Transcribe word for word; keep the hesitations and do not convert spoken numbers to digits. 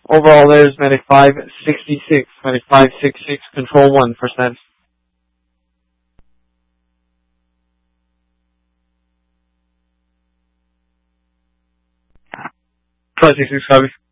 Overall there's Medic five sixty-six, Medic five sixty-six, Control one for send. five sixty-six, copy.